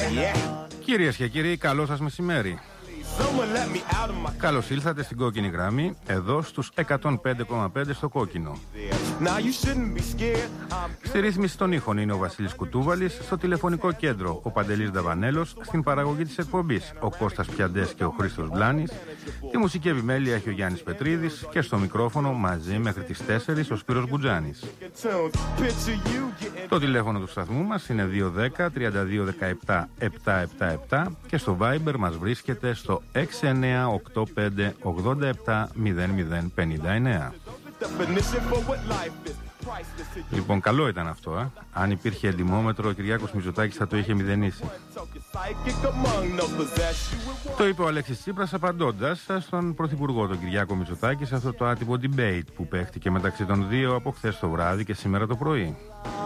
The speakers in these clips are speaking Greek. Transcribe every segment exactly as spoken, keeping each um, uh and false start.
Κυρίες και κύριοι, καλό σας μεσημέρι. Καλώς ήλθατε στην Κόκκινη Γραμμή, εδώ στους εκατόν πέντε κόμμα πέντε στο Κόκκινο. Στη ρύθμιση των ήχων είναι ο Βασίλης Κουτούβαλης, στο τηλεφωνικό κέντρο ο Παντελής Δαβανέλος, στην παραγωγή της εκπομπής ο Κώστας Πιαντές και ο Χρήστος Μπλάνης, τη μουσική επιμέλεια έχει ο Γιάννης Πετρίδης και στο μικρόφωνο μαζί μέχρι τις τέσσερις ο Σπύρος Μπουτζάνης. Το τηλέφωνο του σταθμού μας είναι δύο ένα μηδέν τρία δύο ένα επτά επτά επτά επτά και στο Viber μας βρίσκεται στο έξι εννιά οκτώ πέντε ογδόντα επτά μηδέν μηδέν πενήντα εννέα. Λοιπόν, καλό ήταν αυτό, ε? Αν υπήρχε εντιμόμετρο, ο Κυριάκος Μητσοτάκης θα το είχε μηδενίσει. Το είπε ο Αλέξης Τσίπρας απαντώντας στον Πρωθυπουργό τον Κυριάκο Μητσοτάκη σε αυτό το άτυπο debate που παίχτηκε μεταξύ των δύο από χθες το βράδυ και σήμερα το πρωί.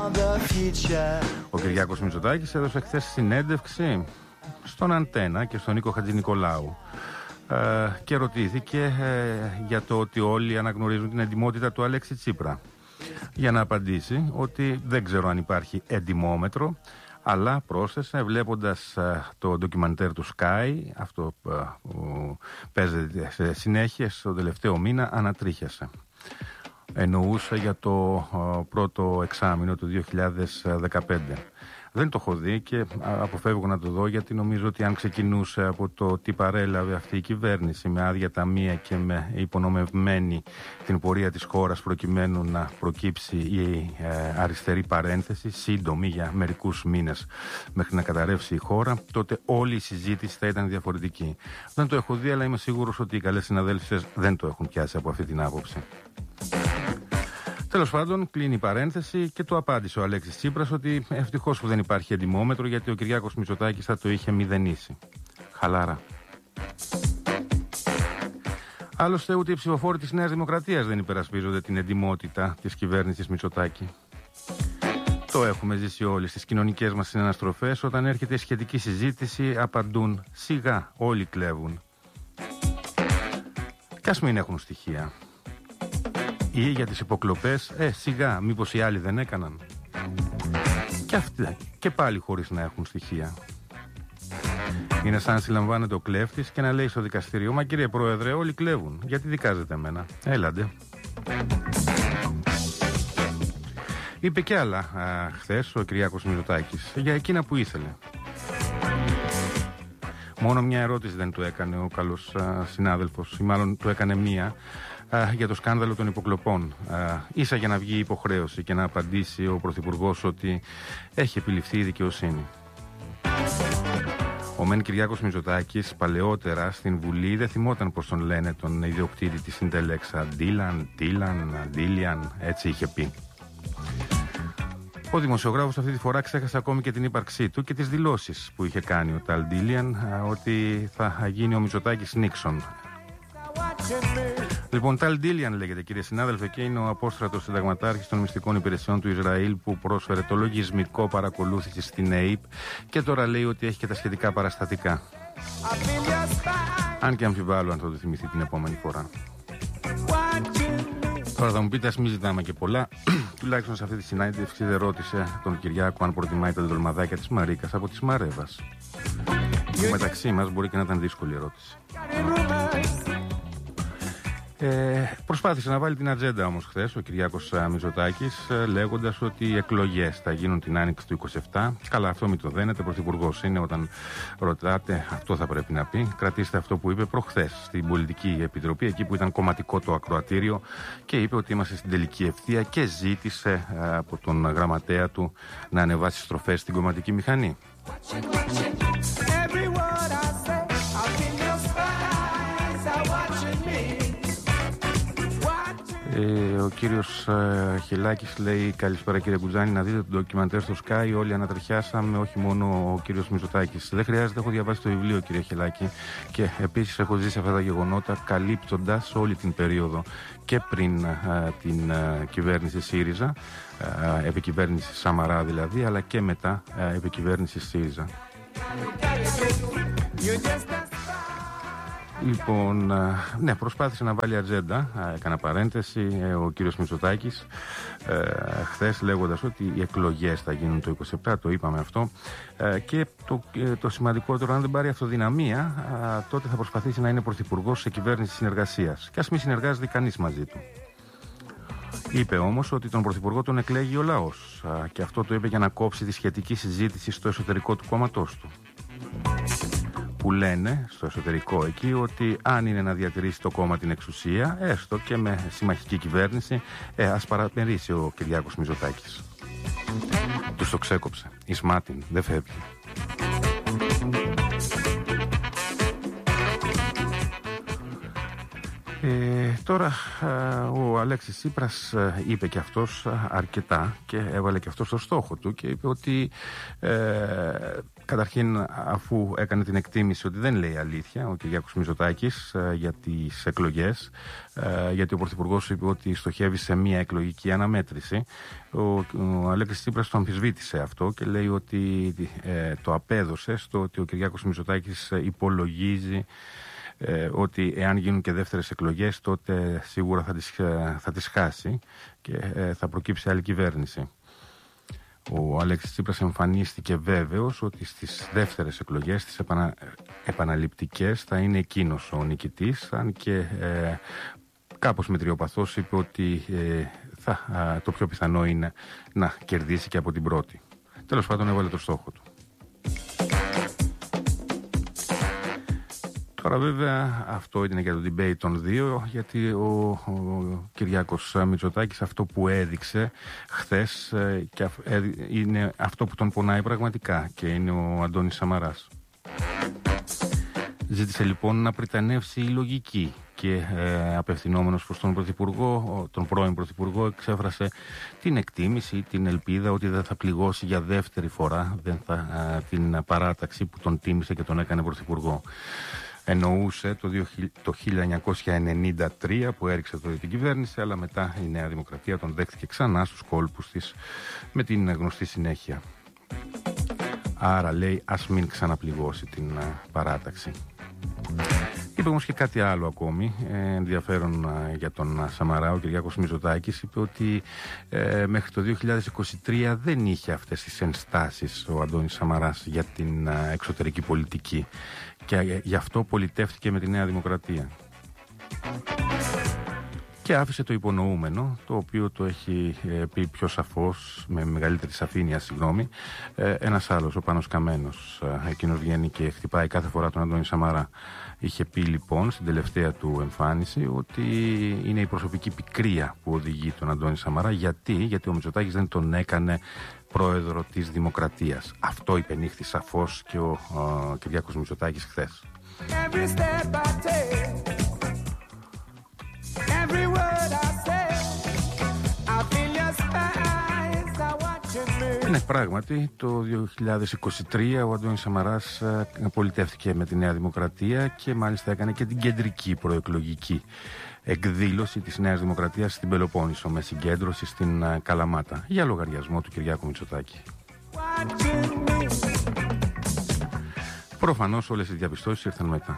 Ο Κυριάκος Μητσοτάκης έδωσε χθες συνέντευξη στον Αντένα και στον Νίκο Χατζηνικολάου ε, και ρωτήθηκε ε, για το ότι όλοι αναγνωρίζουν την εντιμότητα του Αλέξη Τσίπρα, για να απαντήσει ότι δεν ξέρω αν υπάρχει εντιμόμετρο, αλλά πρόσθεσε, βλέποντας ε, το ντοκιμαντέρ του Sky, αυτό ε, που παίζεται σε συνέχεια στο τελευταίο μήνα, ανατρίχιασε. Εννοούσε για το ε, πρώτο εξάμηνο του δύο χιλιάδες δεκαπέντε. Δεν το έχω δει και αποφεύγω να το δω, γιατί νομίζω ότι αν ξεκινούσε από το τι παρέλαβε αυτή η κυβέρνηση με άδεια ταμεία και με υπονομευμένη την πορεία της χώρας προκειμένου να προκύψει η ε, αριστερή παρένθεση, σύντομη για μερικούς μήνες μέχρι να καταρρεύσει η χώρα, τότε όλη η συζήτηση θα ήταν διαφορετική. Δεν το έχω δει, αλλά είμαι σίγουρος ότι οι καλές συναδέλφισες δεν το έχουν πιάσει από αυτή την άποψη. Τέλος πάντων, κλείνει η παρένθεση και το απάντησε ο Αλέξης Τσίπρας ότι ευτυχώς που δεν υπάρχει εντιμόμετρο, γιατί ο Κυριάκος Μητσοτάκης θα το είχε μηδενίσει. Χαλάρα. Άλλωστε, ούτε οι ψηφοφόροι της Νέας Δημοκρατίας δεν υπερασπίζονται την εντιμότητα της κυβέρνησης Μητσοτάκη. Το έχουμε ζήσει όλοι στις κοινωνικές μας συναναστροφές. Όταν έρχεται η σχετική συζήτηση, απαντούν σιγά, όλοι κλέβουν. Κι ας μην έχουν στοιχεία. Ή για τις υποκλοπές, ε, σιγά, μήπως οι άλλοι δεν έκαναν. Και αυτοί, και πάλι χωρίς να έχουν στοιχεία. Είναι σαν να συλλαμβάνεται ο κλέφτης και να λέει στο δικαστήριο, μα κύριε Πρόεδρε, όλοι κλέβουν, γιατί δικάζετε εμένα? Έλαντε. Είπε και άλλα α, χθες ο Κυριάκος Μητσοτάκης, για εκείνα που ήθελε. Μόνο μια ερώτηση δεν του έκανε ο καλός α, συνάδελφος, ή μάλλον του έκανε μία, α, για το σκάνδαλο των υποκλοπών. Α, ίσα για να βγει υποχρέωση και να απαντήσει ο Πρωθυπουργός ότι έχει επιληφθεί η δικαιοσύνη. Ο μεν Κυριάκος Μητσοτάκης παλαιότερα στην Βουλή δεν θυμόταν πως τον λένε τον ιδιοκτήτη της Συντελέξα. Ντίλαν, Τίλαν, Ντίλιαν, έτσι είχε πει. Ο δημοσιογράφος αυτή τη φορά ξέχασε ακόμη και την ύπαρξή του και τις δηλώσεις που είχε κάνει ο Ταλ Ντίλιαν ότι θα γίνει ο Μητσοτάκης Νίξον. Λοιπόν, Ταλ Ντίλιαν λέγεται, κύριε συνάδελφε, και είναι ο απόστρατος συνταγματάρχης των μυστικών υπηρεσιών του Ισραήλ που πρόσφερε το λογισμικό παρακολούθηση στην ΕΙΠ και τώρα λέει ότι έχει και τα σχετικά παραστατικά. Αν και αμφιβάλλω αν θα το θυμηθεί την επόμενη φορά. Τώρα θα μου πείτε, ας μην ζητάμε και πολλά. Τουλάχιστον σε αυτή τη συνάντηση δεν ρώτησε τον Κυριάκο αν προτιμάει τα ντολμαδάκια της Μαρίκας από της Μαρέβας. Μεταξύ μας μπορεί και να ήταν δύσκολη ερώτηση. Ε, προσπάθησε να βάλει την ατζέντα όμως χθες ο Κυριάκος Μητσοτάκης, ε, λέγοντας ότι οι εκλογές θα γίνουν την άνοιξη του είκοσι επτά. Καλά, αυτό μην το δένετε, πρωθυπουργός είναι, όταν ρωτάτε αυτό θα πρέπει να πει. Κρατήστε αυτό που είπε προχθές στην Πολιτική Επιτροπή, εκεί που ήταν κομματικό το ακροατήριο, και είπε ότι είμαστε στην τελική ευθεία και ζήτησε ε, από τον γραμματέα του να ανεβάσει στροφές στην κομματική μηχανή. Ε, ο κύριος ε, Χιλάκης λέει, καλησπέρα κύριε Κουτζάνη, να δείτε το ντοκιμαντέρ στο Sky, όλοι ανατριχιάσαμε, όχι μόνο ο κύριος Μητσοτάκης. Δεν χρειάζεται, έχω διαβάσει το βιβλίο κύριε Χιλάκη, και επίσης έχω ζήσει αυτά τα γεγονότα καλύπτοντας όλη την περίοδο και πριν ε, την ε, κυβέρνηση ΣΥΡΙΖΑ, ε, επικυβέρνηση Σαμαρά δηλαδή, αλλά και μετά ε, επικυβέρνηση ΣΥΡΙΖΑ. Λοιπόν, ναι, προσπάθησε να βάλει ατζέντα, έκανα παρένθεση, ο κύριος Μητσοτάκης ε, χθες λέγοντας ότι οι εκλογές θα γίνουν το είκοσι επτά, το είπαμε αυτό, ε, και το, το σημαντικότερο, αν δεν πάρει αυτοδυναμία, ε, τότε θα προσπαθήσει να είναι πρωθυπουργός σε κυβέρνηση συνεργασίας και ας μην συνεργάζεται κανείς μαζί του. Είπε όμως ότι τον πρωθυπουργό τον εκλέγει ο λαός, ε, και αυτό το είπε για να κόψει τη σχετική συζήτηση στο εσωτερικό του κόμματός του, που λένε στο εσωτερικό εκεί ότι αν είναι να διατηρήσει το κόμμα την εξουσία, έστω και με συμμαχική κυβέρνηση, ε, ας παραμερίσει ο Κυριάκος Μητσοτάκης. Τους το ξέκοψε. Η Σμάτιν δεν φεύγει. Ε, τώρα ο Αλέξης Τσίπρας είπε και αυτός αρκετά και έβαλε και αυτός το στόχο του και είπε ότι ε, καταρχήν, αφού έκανε την εκτίμηση ότι δεν λέει αλήθεια ο Κυριάκος Μητσοτάκης ε, για τις εκλογές, ε, γιατί ο Πρωθυπουργός είπε ότι στοχεύει σε μια εκλογική αναμέτρηση, ο, ο Αλέξης Τσίπρας το αμφισβήτησε αυτό και λέει ότι ε, το απέδωσε στο ότι ο Κυριάκος Μητσοτάκης υπολογίζει Ε, ότι εάν γίνουν και δεύτερες εκλογές, τότε σίγουρα θα τις, θα τις χάσει και ε, θα προκύψει άλλη κυβέρνηση. Ο Αλέξης Τσίπρας εμφανίστηκε βέβαιος ότι στις δεύτερες εκλογές, στις επανα, επαναληπτικές, θα είναι εκείνος ο νικητής, αν και ε, κάπως μετριοπαθώς είπε ότι ε, θα, ε, το πιο πιθανό είναι να κερδίσει και από την πρώτη. Τέλος πάντων, έβαλε το στόχο του. Τώρα βέβαια αυτό είναι για το debate των δύο, γιατί ο, ο Κυριάκος Μητσοτάκης αυτό που έδειξε χθες ε, και ε, είναι αυτό που τον πονάει πραγματικά και είναι ο Αντώνης Σαμαράς. Ζήτησε λοιπόν να πριτανεύσει η λογική και ε, απευθυνόμενος προς τον Πρωθυπουργό, τον πρώην Πρωθυπουργό, εξέφρασε την εκτίμηση, την ελπίδα ότι δεν θα πληγώσει για δεύτερη φορά δεν θα, ε, την παράταξη που τον τίμησε και τον έκανε Πρωθυπουργό. Εννοούσε το, το χίλια εννιακόσια ενενήντα τρία που έριξε τότε την κυβέρνηση, αλλά μετά η Νέα Δημοκρατία τον δέχτηκε ξανά στους κόλπους της με την γνωστή συνέχεια. Άρα λέει ας μην ξαναπληγώσει την uh, παράταξη. Είπε όμως και κάτι άλλο ακόμη ε, ενδιαφέρον uh, για τον uh, Σαμαρά. Ο Κυριάκος Μητσοτάκης είπε ότι ε, μέχρι το δύο χιλιάδες είκοσι τρία δεν είχε αυτές τις ενστάσεις ο Αντώνης Σαμαράς για την uh, εξωτερική πολιτική και γι' αυτό πολιτεύτηκε με τη Νέα Δημοκρατία. Και άφησε το υπονοούμενο, το οποίο το έχει ε, πει πιο σαφώς, με μεγαλύτερη σαφήνεια, συγγνώμη, ε, ένας άλλος, ο Πάνος Καμένος. Ε, εκείνος βγαίνει και χτυπάει κάθε φορά τον Αντώνη Σαμαρά. Είχε πει λοιπόν στην τελευταία του εμφάνιση ότι είναι η προσωπική πικρία που οδηγεί τον Αντώνη Σαμαρά. Γιατί, Γιατί ο Μητσοτάκης δεν τον έκανε πρόεδρο της Δημοκρατίας. Αυτό υπενήχθη σαφώς και ο, ο Κυριάκος Μητσοτάκης χθες. Ναι, πράγματι, το δύο χιλιάδες είκοσι τρία ο Αντώνης Σαμαράς πολιτεύτηκε με τη Νέα Δημοκρατία και μάλιστα έκανε και την κεντρική προεκλογική εκδήλωση της Νέας Δημοκρατίας στην Πελοπόννησο με συγκέντρωση στην Καλαμάτα για λογαριασμό του Κυριάκου Μητσοτάκη. Προφανώς όλες οι διαπιστώσεις ήρθαν μετά.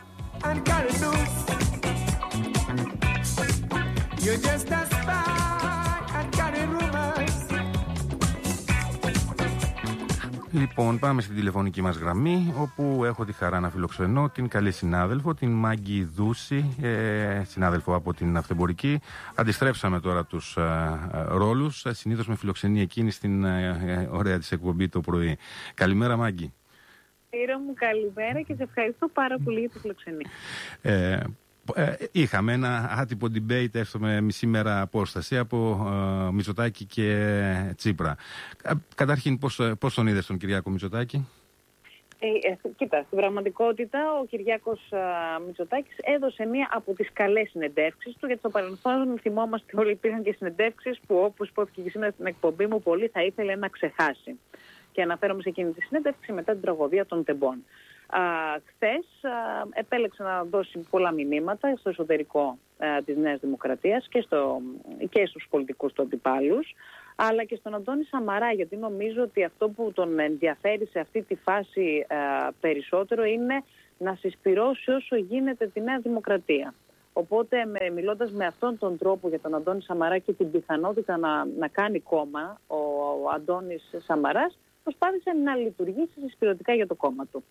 Λοιπόν, πάμε στην τηλεφωνική μας γραμμή, όπου έχω τη χαρά να φιλοξενώ την καλή συνάδελφο, την Μάγκη Δούση, ε, συνάδελφο από την Αυτεμπορική. Αντιστρέψαμε τώρα τους ε, ε, ρόλους, συνήθως με φιλοξενεί εκείνη στην ε, ε, ωραία της εκπομπή το πρωί. Καλημέρα, Μάγκη. Ήρα μου, καλημέρα και σε ευχαριστώ πάρα πολύ για τη φιλοξενία. Ε, Ε, είχαμε ένα άτυπο debate έστω με μισή μέρα απόσταση από ε, Μητσοτάκη και Τσίπρα. Ε, καταρχήν πώς, πώς τον είδες τον Κυριάκο Μητσοτάκη? Ε, ε, κοίτα, στην πραγματικότητα ο Κυριάκος α, Μητσοτάκης έδωσε μία από τις καλές συνεντεύξεις του, γιατί στο παρελθόν θυμόμαστε όλοι υπήρχαν και συνεντεύξεις που, όπως υπόθηκε και σήμερα στην εκπομπή μου, πολύ θα ήθελε να ξεχάσει. Και αναφέρομαι σε εκείνη τη συνέντευξη μετά την τραγωδία των Τεμπών. Χθες επέλεξε να δώσει πολλά μηνύματα στο εσωτερικό α, της Νέας Δημοκρατίας και, στο, και στους πολιτικούς του αντιπάλους, αλλά και στον Αντώνη Σαμαρά, γιατί νομίζω ότι αυτό που τον ενδιαφέρει σε αυτή τη φάση α, περισσότερο είναι να συσπυρώσει όσο γίνεται τη Νέα Δημοκρατία. Οπότε με, μιλώντας με αυτόν τον τρόπο για τον Αντώνη Σαμαρά και την πιθανότητα να, να κάνει κόμμα, ο, ο Αντώνης Σαμαράς προσπάθησε να λειτουργήσει συσπυρωτικά για το κόμμα του.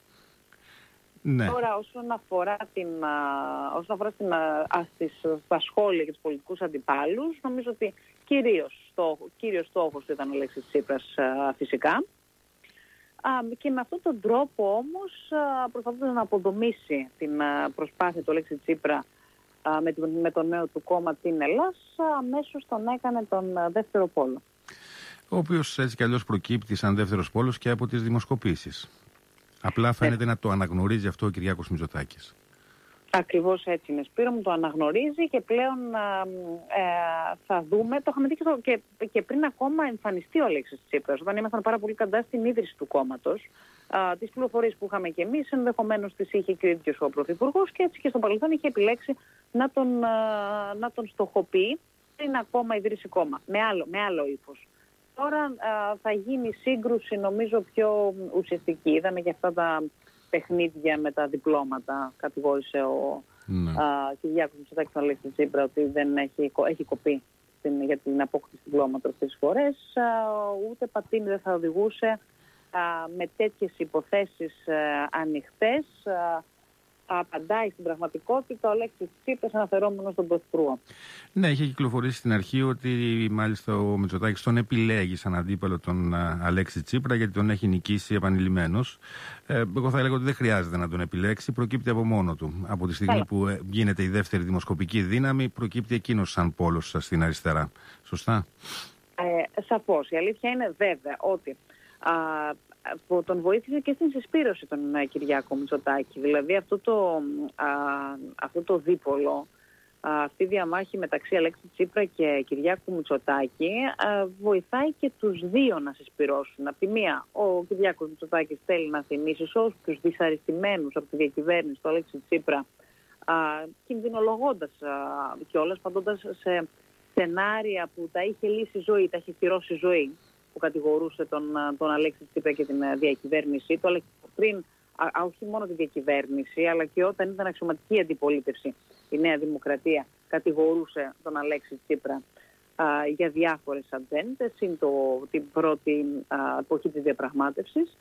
Ναι. Τώρα όσον αφορά, την, όσον αφορά στην, α, στις, στα σχόλια και τους πολιτικούς αντιπάλους, νομίζω ότι κυρίως στόχο, κύριος στόχος του ήταν ο Αλέξης Τσίπρας α, φυσικά. Α, και με αυτόν τον τρόπο όμως προσπαθούσε να αποδομήσει την α, προσπάθεια του Αλέξη Τσίπρα α, με, με το νέο του κόμμα την Ελλάς, αμέσως τον έκανε τον α, δεύτερο πόλο. Ο οποίος έτσι κι αλλιώς προκύπτει σαν δεύτερος πόλος και από τις δημοσκοπήσεις. Απλά φαίνεται ναι. να το αναγνωρίζει αυτό ο Κυριάκος Μητσοτάκης. Ακριβώς έτσι είναι, Σπύρο μου, το αναγνωρίζει και πλέον ε, θα δούμε, το είχαμε δει και, το, και, και πριν ακόμα εμφανιστεί ο Αλέξης Τσίπρας, όταν ήμασταν πάρα πολύ κοντά στην ίδρυση του κόμματος, α, τις πληροφορίες που είχαμε και εμείς, ενδεχομένως τις είχε και ο ίδιος ο Πρωθυπουργός και έτσι και στο παρελθόν είχε επιλέξει να τον, α, να τον στοχοποιεί πριν ακόμα ιδρύσει κόμμα, με άλλο, με άλλο ύφος. Τώρα α, θα γίνει σύγκρουση νομίζω πιο ουσιαστική. Είδαμε και αυτά τα παιχνίδια με τα διπλώματα. Κατηγόρησε ο ναι. Κυριάκος Μητσοτάκης τον Αλέξη Τσίπρα ότι δεν έχει, έχει κοπεί στην, για την απόκτηση διπλώματος τις φορές. Α, ούτε πατίνι δεν θα οδηγούσε α, με τέτοιες υποθέσεις α, ανοιχτές. Α, απαντάει στην πραγματικότητα ο Αλέξης Τσίπρας αναφερόμενος στον Πρωθυπουργό. Ναι, είχε κυκλοφορήσει στην αρχή ότι μάλιστα ο Μητσοτάκης τον επιλέγει σαν αντίπαλο τον Αλέξη Τσίπρα γιατί τον έχει νικήσει επανειλημμένος. Ε, εγώ θα έλεγα ότι δεν χρειάζεται να τον επιλέξει, προκύπτει από μόνο του. Από τη στιγμή yeah. που γίνεται η δεύτερη δημοσκοπική δύναμη, προκύπτει εκείνος σαν πόλος στην αριστερά. Σωστά? Ε, σαφώς. Η αλήθεια είναι βέβαια ότι α, που τον βοήθησε και στην συσπήρωση τον Κυριάκο Μητσοτάκη. Δηλαδή αυτό το, α, αυτό το δίπολο, α, αυτή η διαμάχη μεταξύ Αλέξη Τσίπρα και Κυριάκου Μητσοτάκη α, βοηθάει και τους δύο να συσπυρώσουν. Απ' τη μία, ο Κυριάκος Μητσοτάκης θέλει να θυμίσει σε όλους τους δυσαρεστημένους από τη διακυβέρνηση του Αλέξη Τσίπρα, α, κινδυνολογώντας κιόλας, παντώντας σε σενάρια που τα είχε λύσει ζωή, τα είχε θυρώσει ζωή, που κατηγορούσε τον, τον Αλέξη Τσίπρα και την διακυβέρνησή του, αλλά πριν, α, όχι μόνο τη διακυβέρνηση, αλλά και όταν ήταν αξιωματική αντιπολίτευση η Νέα Δημοκρατία, κατηγορούσε τον Αλέξη Τσίπρα α, για διάφορες ατζέντες, είναι το, την πρώτη α, εποχή της διαπραγμάτευσης.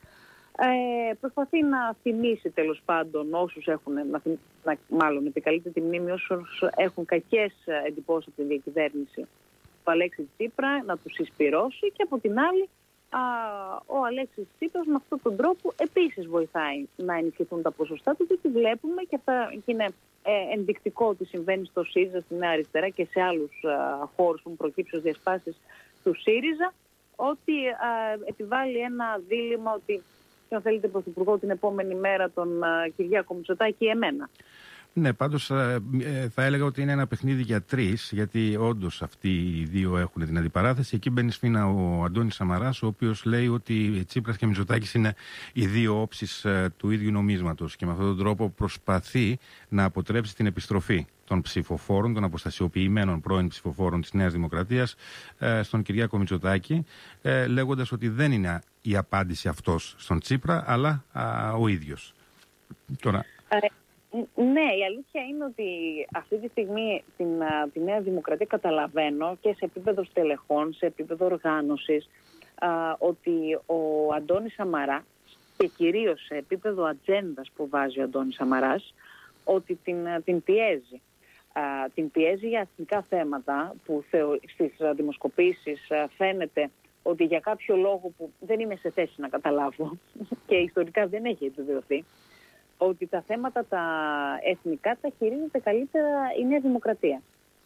Ε, προσπαθεί να θυμίσει τέλος πάντων όσους έχουν, να, να, μάλλον επικαλείται τη μνήμη όσους έχουν κακές εντυπώσεις από την διακυβέρνηση του Αλέξη Τσίπρα, να τους συσπυρώσει και από την άλλη α, ο Αλέξης Τσίπρας με αυτόν τον τρόπο επίσης βοηθάει να ενισχυθούν τα ποσοστά του, γιατί βλέπουμε και αυτά και είναι ε, ενδεικτικό ότι συμβαίνει στο ΣΥΡΙΖΑ, στη Νέα Αριστερά και σε άλλους α, χώρους που προκύψουν ως διασπάσεις του ΣΥΡΙΖΑ, ότι α, επιβάλλει ένα δίλημμα ότι αν θέλετε πρωθυπουργό την επόμενη μέρα τον α, Κυριάκο Μητσοτάκη ή εμένα. Ναι, πάντως θα έλεγα ότι είναι ένα παιχνίδι για τρεις, γιατί όντως αυτοί οι δύο έχουν την αντιπαράθεση. Εκεί μπαίνει σφήνα ο Αντώνης Σαμαράς, ο οποίος λέει ότι Τσίπρας και Μητσοτάκης είναι οι δύο όψεις του ίδιου νομίσματος και με αυτόν τον τρόπο προσπαθεί να αποτρέψει την επιστροφή των ψηφοφόρων, των αποστασιοποιημένων πρώην ψηφοφόρων της Νέας Δημοκρατίας στον Κυριάκο Μητσοτάκη, λέγοντας ότι δεν είναι η απάντηση αυτός στον Τσίπρα, αλλά ο ίδιος. Τώρα... Ναι, η αλήθεια είναι ότι αυτή τη στιγμή την, τη Νέα Δημοκρατία καταλαβαίνω και σε επίπεδο στελεχών, σε επίπεδο οργάνωσης, α, ότι ο Αντώνης Σαμαρά και κυρίως σε επίπεδο ατζέντας που βάζει ο Αντώνης Σαμαράς, ότι την, την πιέζει. Α, την πιέζει για εθνικά θέματα που θεω, στις δημοσκοπήσεις α, φαίνεται ότι για κάποιο λόγο που δεν είμαι σε θέση να καταλάβω και ιστορικά δεν έχει επιβεβαιωθεί, ότι τα θέματα τα εθνικά τα χειρίζεται καλύτερα η Νέα Δημοκρατία.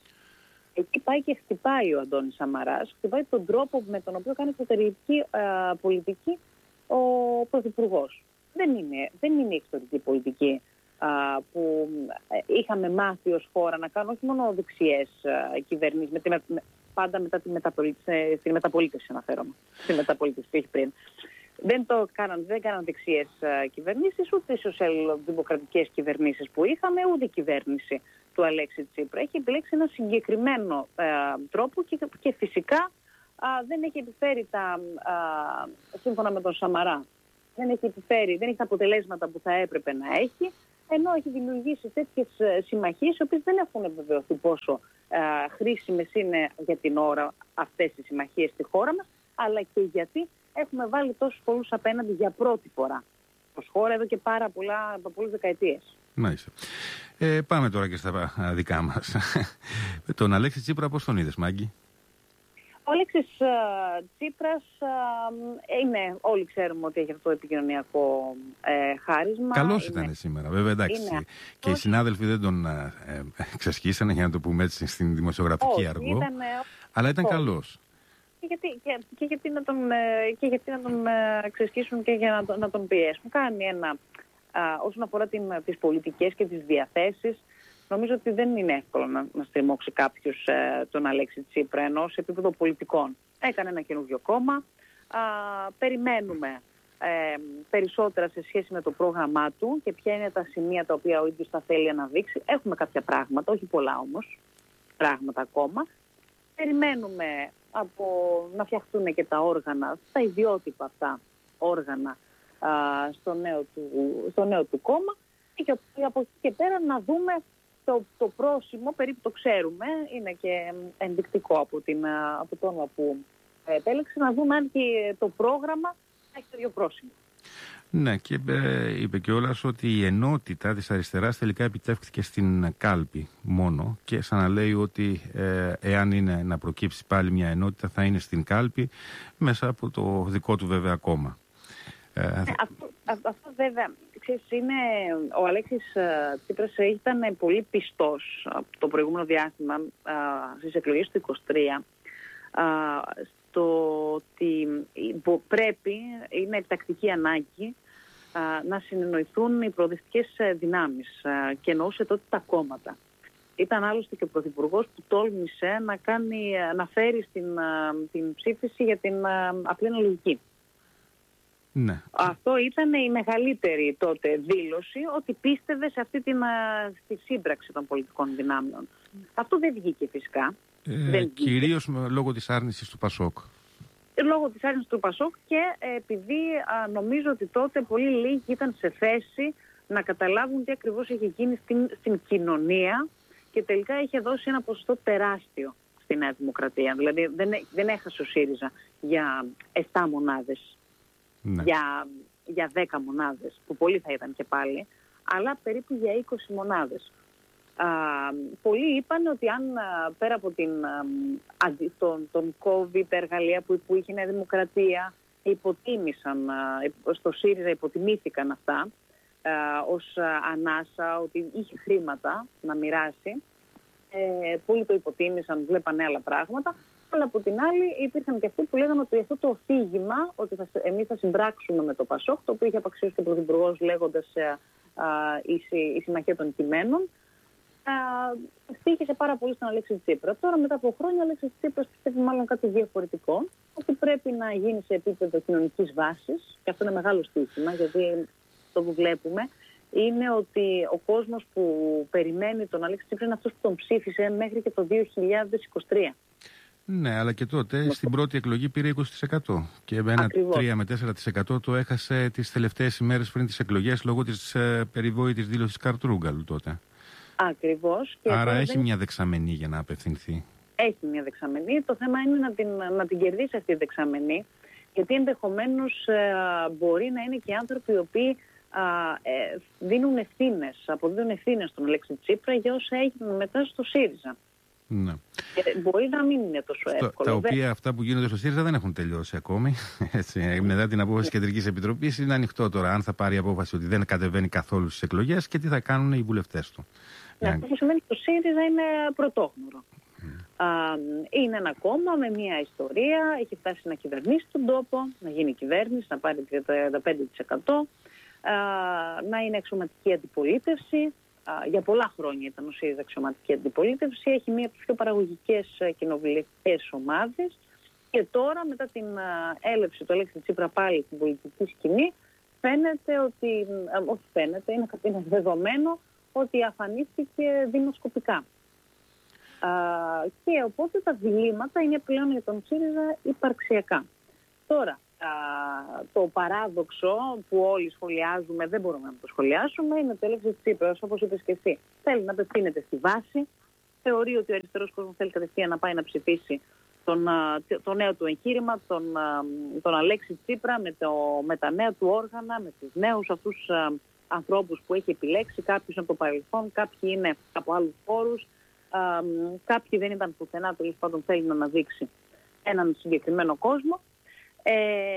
Εκεί πάει και χτυπάει ο Αντώνης Σαμαράς, χτυπάει τον τρόπο με τον οποίο κάνει εξωτερική α, πολιτική ο Πρωθυπουργός. Δεν είναι, δεν είναι η εξωτερική πολιτική α, που είχαμε μάθει ως χώρα να κάνουν όχι μόνο δεξιές κυβερνήσεις, με τη, με, πάντα μετά τη μεταπολίτευση, στη μεταπολίτευση αναφέρομαι, στη μεταπολίτευση που έχει πριν. Δεν το κάναν, δεν κάναν δεξιές uh, κυβερνήσεις, ούτε οι σοσιαλδημοκρατικές κυβερνήσεις που είχαμε, ούτε η κυβέρνηση του Αλέξη Τσίπρα. Έχει επιλέξει ένα συγκεκριμένο uh, τρόπο και, και φυσικά uh, δεν έχει επιφέρει τα, uh, σύμφωνα με τον Σαμαρά, δεν έχει επιφέρει, δεν έχει τα αποτελέσματα που θα έπρεπε να έχει ενώ έχει δημιουργήσει τέτοιες συμμαχίες, οι οποίες δεν έχουν βεβαιωθεί πόσο ε, χρήσιμες είναι για την ώρα αυτές οι συμμαχίες στη χώρα μας, αλλά και γιατί έχουμε βάλει τόσους πολλούς απέναντι για πρώτη φορά ως χώρα εδώ και πάρα πολλά, πολλές δεκαετίες. Μάλιστα. Ε, πάμε τώρα και στα δικά μας. Τον Αλέξη Τσίπρα πώς τον είδες, Μάγκη? Ο Αλέξης uh, Τσίπρας uh, είναι, όλοι ξέρουμε ότι έχει αυτό το επικοινωνιακό ε, χάρισμα. Καλός είναι... ήταν σήμερα, βέβαια, εντάξει. Είναι... Και οι συνάδελφοι δεν τον ε, ε, ξεσχίσανε, για να το πούμε έτσι, στην δημοσιογραφική Όχι, αργό. Ήταν, αλλά ήταν όχι. καλός. Και γιατί, και, και γιατί να τον, και γιατί να τον ε, ξεσχίσουν και για να τον, να τον πιέσουν. Κάνει ένα, α, όσον αφορά την, τις πολιτικές και τις διαθέσεις, νομίζω ότι δεν είναι εύκολο να, να στριμώξει κάποιος ε, τον Αλέξη Τσίπρα, ενώ σε επίπεδο πολιτικών. Έκανε ένα καινούργιο κόμμα. Α, περιμένουμε ε, περισσότερα σε σχέση με το πρόγραμμά του και ποια είναι τα σημεία τα οποία ο ίδιος θα θέλει να δείξει. Έχουμε κάποια πράγματα, όχι πολλά όμως, πράγματα ακόμα. Περιμένουμε από να φτιαχτούν και τα όργανα, τα ιδιότυπα αυτά όργανα α, στο, νέο του, στο νέο του κόμμα και από εκεί και πέρα να δούμε το, το πρόσημο, περίπου το ξέρουμε, είναι και ενδεικτικό από, την, από το όνομα που επέλεξε, να δούμε αν και το πρόγραμμα έχει το ίδιο πρόσημο. Ναι, και ε, είπε κιόλας ότι η ενότητα της αριστεράς τελικά επιτεύχθηκε στην κάλπη μόνο και σαν να λέει ότι ε, εάν είναι να προκύψει πάλι μια ενότητα θα είναι στην κάλπη μέσα από το δικό του βέβαια κόμμα. Ε, ναι, αυτό, αυτό βέβαια, ξέρεις, είναι, ο Αλέξης Τσίπρας ήταν πολύ πιστός από το προηγούμενο διάστημα α, στις εκλογές του είκοσι τρία α, στο ότι πρέπει, είναι επιτακτική ανάγκη α, να συνεννοηθούν οι προοδευτικές δυνάμεις α, και εννοούσε τότε τα κόμματα. Ήταν άλλωστε και ο Πρωθυπουργός που τόλμησε να, κάνει, να φέρει στην, α, την ψήφιση για την α, απλή αναλογική. Ναι. Αυτό ήταν η μεγαλύτερη τότε δήλωση, ότι πίστευε σε αυτή την, στη σύμπραξη των πολιτικών δυνάμεων. Αυτό δεν βγήκε φυσικά. Ε, δεν κυρίως λόγω της άρνησης του Πασόκ. Λόγω της άρνησης του Πασόκ και ε, επειδή α, νομίζω ότι τότε πολύ λίγοι ήταν σε θέση να καταλάβουν τι ακριβώς είχε γίνει στην, στην κοινωνία και τελικά είχε δώσει ένα ποσοστό τεράστιο στη Νέα Δημοκρατία. Δηλαδή δεν, δεν έχασε ο ΣΥΡΙΖΑ για επτά μονάδες. Ναι. Για, για δέκα μονάδες, που πολύ θα ήταν και πάλι, αλλά περίπου για είκοσι μονάδες. Α, πολλοί είπαν ότι αν α, πέρα από την, α, τον, τον COVID, τα εργαλεία που, που είχε η Νέα Δημοκρατία, υποτίμησαν, α, στο ΣΥΡΙΖΑ υποτιμήθηκαν αυτά α, ως α, ανάσα, ότι είχε χρήματα να μοιράσει. Ε, πολλοί το υποτίμησαν, βλέπανε άλλα πράγματα. Αλλά από την άλλη υπήρχαν και αυτοί που λέγανε ότι αυτό το αφήγημα, ότι θα, εμείς θα συμπράξουμε με το Πασόκ, το οποίο είχε απαξιώσει και ο Πρωθυπουργός λέγοντας α, α, η, η Συμμαχία των Κειμένων, στοίχησε πάρα πολύ στον Αλέξη Τσίπρα. Τώρα μετά από χρόνια ο Αλέξης Τσίπρας πιστεύει μάλλον κάτι διαφορετικό, ότι πρέπει να γίνει σε επίπεδο κοινωνικής βάσης, και αυτό είναι μεγάλο στοίχημα, γιατί το που βλέπουμε είναι ότι ο κόσμος που περιμένει τον Αλέξη Τσίπρα είναι αυτός που τον ψήφισε μέχρι και το δύο χιλιάδες είκοσι τρία. Ναι, αλλά και τότε στην πρώτη εκλογή πήρε είκοσι τοις εκατό και με ένα Ακριβώς. τρία με τέσσερα τοις εκατό το έχασε τις τελευταίες ημέρες πριν τις εκλογές λόγω της ε, περιβόητης δήλωσης Καρτρούγκαλου τότε. Ακριβώς. Και άρα έχει δεν... μια δεξαμενή για να απευθυνθεί. Έχει μια δεξαμενή. Το θέμα είναι να την, να την κερδίσει αυτή η δεξαμενή, γιατί ενδεχομένως ε, μπορεί να είναι και άνθρωποι οι οποίοι ε, δίνουν ευθύνες, αποδίδουν ευθύνες στον Αλέξη Τσίπρα για όσα έγιναν μετά στο ΣΥΡΙΖΑ. Ναι. Και μπορεί να μην είναι τόσο στο, εύκολο. Τα οποία αυτά που γίνονται στο ΣΥΡΙΖΑ δεν έχουν τελειώσει ακόμη. Έτσι, μετά την απόφαση της Κεντρικής Επιτροπής είναι ανοιχτό τώρα αν θα πάρει απόφαση ότι δεν κατεβαίνει καθόλου στις εκλογές και τι θα κάνουν οι βουλευτές του. Ναι, αυτό που σημαίνει ότι το ΣΥΡΙΖΑ είναι πρωτόγνωρο. Mm. Α, είναι ένα κόμμα με μια ιστορία, έχει φτάσει να κυβερνήσει τον τόπο, να γίνει κυβέρνηση, να πάρει τριάντα πέντε τοις εκατό, α, να είναι αξιωματική αντιπολίτευση. Uh, για πολλά χρόνια ήταν ο ΣΥΡΙΖΑ αξιωματική αντιπολίτευση, έχει μία από τις πιο παραγωγικές uh, κοινοβουλευτικές ομάδες και τώρα μετά την uh, έλευση του Αλέξη Τσίπρα πάλι στην πολιτική σκηνή φαίνεται ότι, uh, όχι φαίνεται, είναι, είναι δεδομένο ότι αφανίστηκε δημοσκοπικά. Uh, και οπότε τα διλήμματα είναι πλέον για τον ΣΥΡΙΖΑ υπαρξιακά. Τώρα, το παράδοξο που όλοι σχολιάζουμε, δεν μπορούμε να το σχολιάσουμε, είναι το Αλέξη Τσίπρας, όπως είπες και εσύ. Θέλει να απευθύνεται στη βάση, θεωρεί ότι ο αριστερός κόσμος θέλει κατευθείαν να πάει να ψηφίσει τον, το νέο του εγχείρημα, τον, τον Αλέξη Τσίπρα, με, το, με τα νέα του όργανα, με τους νέους αυτούς ανθρώπους που έχει επιλέξει, κάποιους από το παρελθόν, κάποιοι είναι από άλλους χώρους, κάποιοι δεν ήταν πουθενά, τέλος πάντων θέλει να αναδείξει έναν συγκεκριμένο κόσμο. Ε,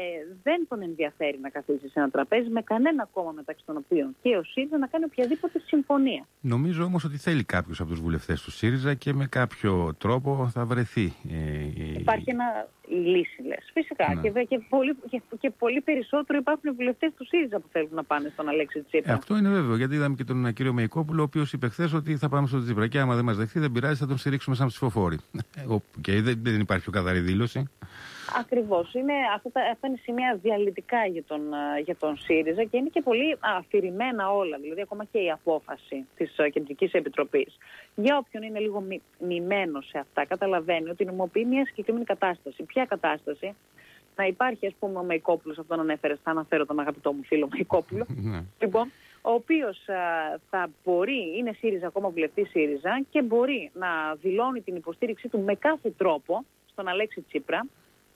δεν τον ενδιαφέρει να καθίσει σε ένα τραπέζι με κανένα κόμμα μεταξύ των οποίων και ο ΣΥΡΙΖΑ να κάνει οποιαδήποτε συμφωνία. Νομίζω όμως ότι θέλει κάποιος από τους βουλευτές του ΣΥΡΙΖΑ και με κάποιο τρόπο θα βρεθεί. Ε, Υπάρχει ένα λύση, λες. Φυσικά. Ναι. Και, και, πολύ, και, και πολύ περισσότερο υπάρχουν βουλευτές του ΣΥΡΙΖΑ που θέλουν να πάνε στον Αλέξη Τσίπρα. Ε, αυτό είναι βέβαιο. Γιατί είδαμε και τον κύριο Μεϊκόπουλο, ο οποίος είπε χθες ότι θα πάμε στον Τσίπρα. Και άμα δεν μας δεχθεί, δεν πειράζει, θα τον στηρίξουμε σαν ψηφοφόροι. Και δεν, δεν υπάρχει πιο καθαρή δήλωση. Ακριβώς. Είναι, αυτά, αυτά είναι σημεία διαλυτικά για τον, για τον ΣΥΡΙΖΑ και είναι και πολύ αφηρημένα όλα. Δηλαδή, ακόμα και η απόφαση της Κεντρικής Επιτροπής. Για όποιον είναι λίγο μη, μειμένο σε αυτά, καταλαβαίνει ότι νομιμοποιεί μια συγκεκριμένη κατάσταση. Ποια κατάσταση? Να υπάρχει, ας πούμε, ο Μεϊκόπουλος, αυτόν ανέφερε, θα αναφέρω τον αγαπητό μου φίλο Μεϊκόπουλο. Λοιπόν, ο οποίος α, θα μπορεί, είναι ΣΥΡΙΖΑ, ακόμα βουλευτής ΣΥΡΙΖΑ, και μπορεί να δηλώνει την υποστήριξή του με κάθε τρόπο στον Αλέξη Τσίπρα,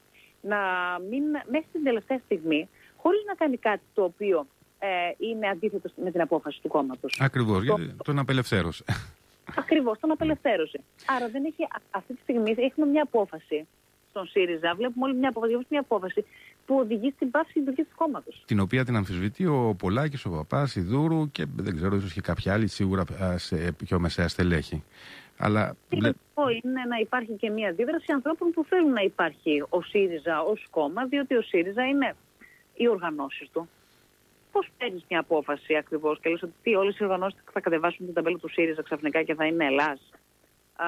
να μην, μέχρι την τελευταία στιγμή, χωρίς να κάνει κάτι το οποίο ε, είναι αντίθετο με την απόφαση του κόμματος. Ακριβώς, το, γιατί τον απελευθέρωσε. Ακριβώς, τον απελευθέρωσε. Άρα δεν έχει, αυτή τη στιγμή έχουμε μια απόφαση στον ΣΥΡΙΖΑ, βλέπουμε όλη μια απόφαση, μια απόφαση που οδηγεί στην πάυση λειτουργίας του κόμματος. Την οποία την αμφισβητεί ο Πολάκης, ο Παπάς, η Δούρου και δεν ξέρω, ίσως και κάποια άλλη, σίγουρα σε πιο μεσαία στελέχη. Αλλά σημαντικό είναι να υπάρχει και μια αντίδραση ανθρώπων που θέλουν να υπάρχει ο ΣΥΡΙΖΑ ως κόμμα, διότι ο ΣΥΡΙΖΑ είναι οι οργανώσεις του. Πώς παίρνεις μια απόφαση ακριβώς και λες ότι τι, όλες οι οργανώσεις θα κατεβάσουν την ταμπέλα του ΣΥΡΙΖΑ ξαφνικά και θα είναι Ελλάς? Α,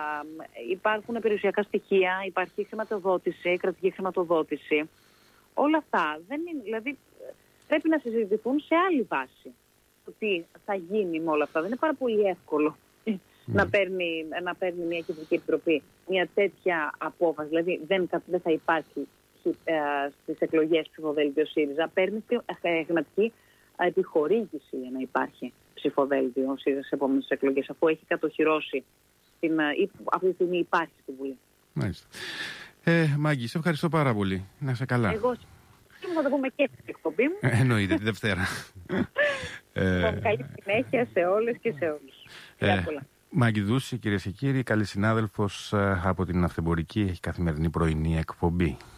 υπάρχουν περιουσιακά στοιχεία, υπάρχει χρηματοδότηση, κρατική χρηματοδότηση. Όλα αυτά δεν είναι, δηλαδή πρέπει να συζητηθούν σε άλλη βάση. Το τι θα γίνει με όλα αυτά. Δεν είναι πάρα πολύ εύκολο mm. να, παίρνει, να παίρνει μια Κεντρική Επιτροπή μια τέτοια απόφαση. Δηλαδή δεν, δεν θα υπάρχει ε, στις εκλογές ψηφοδέλτιο ΣΥΡΙΖΑ. Παίρνει ε, χρηματική επιχορήγηση για να υπάρχει ψηφοδέλτιο ΣΥΡΙΖΑ στις επόμενες εκλογές, αφού έχει κατοχυρώσει την, ή, αυτή τη στιγμή υπάρχει στην Βουλή. Μάλιστα. Ε, Μάγκη, σε ευχαριστώ πάρα πολύ. Να είσαι καλά. Εγώ θα το πούμε και στην εκπομπή μου. Ε, εννοείται, τη Δευτέρα. ε, καλή συνέχεια σε όλες και σε όλους. Ε, Μάγκη Δούση, κυρίες και κύριοι, καλή συνάδελφος από την Ναυτεμπορική, έχει καθημερινή πρωινή εκπομπή.